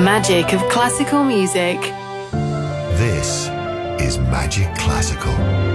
magic of classical music. This is Magic Classical.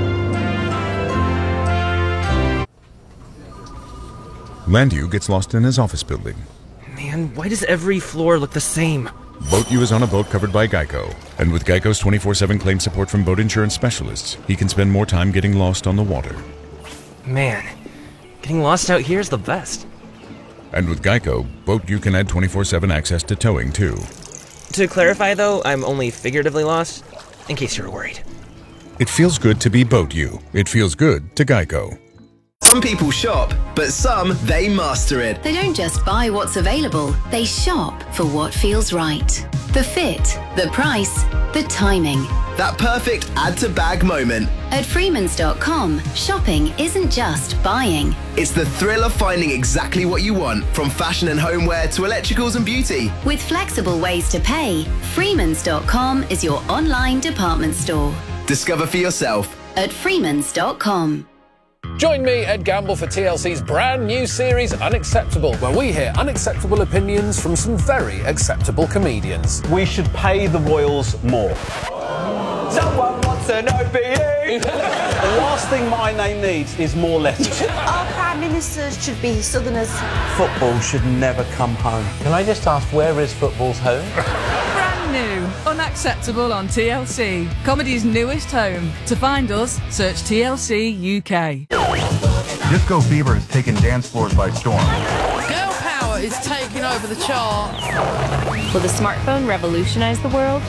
Landu gets lost in his office building. Man, why does every floor look the same? Boat U is on a boat covered by Geico, and with Geico's 24/7 claim support from boat insurance specialists, he can spend more time getting lost on the water. Man, getting lost out here is the best. And with Geico, Boat U can add 24/7 access to towing too. To clarify though, I'm only figuratively lost, in case you're worried. It feels good to be Boat U. It feels good to Geico. Some people shop, but some, they master it. They don't just buy what's available, they shop for what feels right. The fit, the price, the timing. That perfect add-to-bag moment. At Freemans.com, shopping isn't just buying. It's the thrill of finding exactly what you want, from fashion and homeware to electricals and beauty. With flexible ways to pay, Freemans.com is your online department store. Discover for yourself at Freemans.com. Join me, Ed Gamble, for TLC's brand new series, Unacceptable, where we hear unacceptable opinions from some very acceptable comedians. We should pay the royals more. Someone wants an OBE! The last thing my name needs is more letters. Our Prime Ministers should be Southerners. Football should never come home. Can I just ask, where is football's home? New, Unacceptable on TLC, comedy's newest home. To find us, search TLC UK. Disco fever has taken dance floors by storm. Girl power is taking over the chart. Will the smartphone revolutionize the world?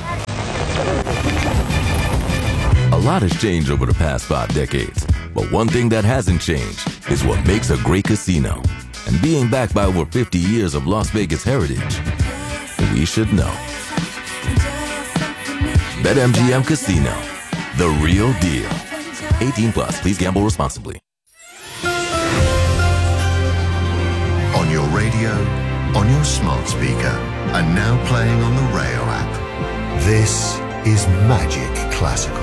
A lot has changed over the past 5 decades, but one thing that hasn't changed is what makes a great casino. And being backed by over 50 years of Las Vegas heritage, we should know. BetMGM Casino, the real deal. 18 plus, please gamble responsibly. On your radio, on your smart speaker, and now playing on the Rayo app. This is Magic Classical.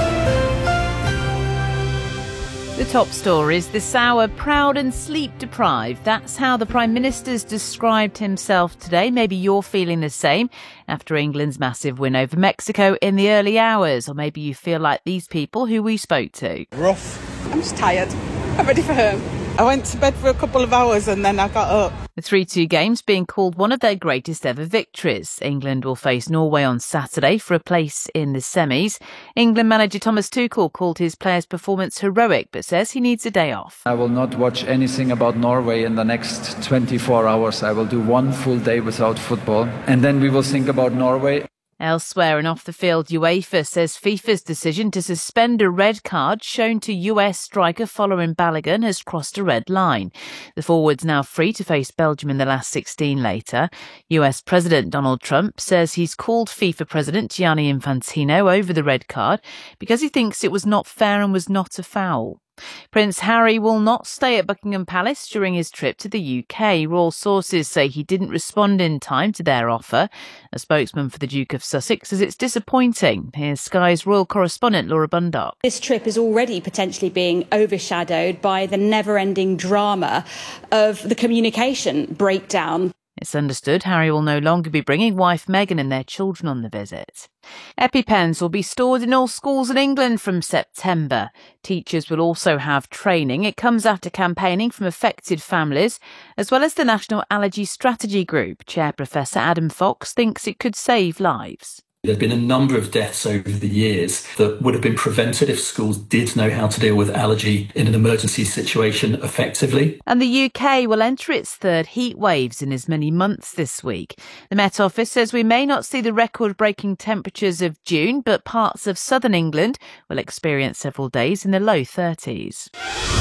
The top stories this hour: proud and sleep deprived. That's how the Prime Minister's described himself today. Maybe you're feeling the same after England's massive win over Mexico in the early hours. Or maybe you feel like these people who we spoke to. Rough. I'm just tired. I'm ready for home. I went to bed for a couple of hours and then I got up. The 3-2 games being called one of their greatest ever victories. England will face Norway on Saturday for a place in the semis. England manager Thomas Tuchel called his players' performance heroic, but says he needs a day off. I will not watch anything about Norway in the next 24 hours. I will do one full day without football, and then we will think about Norway. Elsewhere and off the field, UEFA says FIFA's decision to suspend a red card shown to US striker Folarin Balogun has crossed a red line. The forward's now free to face Belgium in the last 16 later. US President Donald Trump says he's called FIFA President Gianni Infantino over the red card because he thinks it was not fair and was not a foul. Prince Harry will not stay at Buckingham Palace during his trip to the UK. Royal sources say he didn't respond in time to their offer. A spokesman for the Duke of Sussex says it's disappointing. Here's Sky's royal correspondent Laura Bundock. This trip is already potentially being overshadowed by the never-ending drama of the communication breakdown. It's understood Harry will no longer be bringing wife Meghan and their children on the visit. EpiPens will be stored in all schools in England from September. Teachers will also have training. It comes after campaigning from affected families, as well as the National Allergy Strategy Group. Chair Professor Adam Fox thinks it could save lives. There have been a number of deaths over the years that would have been prevented if schools did know how to deal with allergy in an emergency situation effectively. And the UK will enter its third heat waves in as many months this week. The Met Office says we may not see the record-breaking temperatures of June, but parts of southern England will experience several days in the low 30s.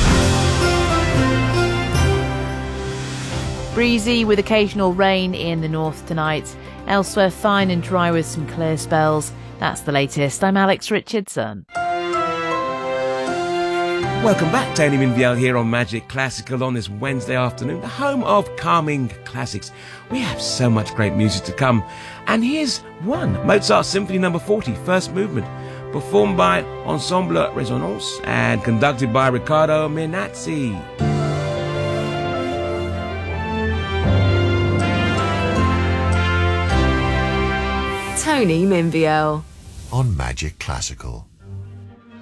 Breezy with occasional rain in the north tonight. Elsewhere, fine and dry with some clear spells. That's the latest. I'm Alex Richardson. Welcome back. Tony Minviel here on Magic Classical on this Wednesday afternoon, the home of calming classics. We have so much great music to come. And here's one, Mozart Symphony No. 40, first movement, performed by Ensemble Résonance and conducted by Riccardo Minazzi. Tony Minviel. On Magic Classical.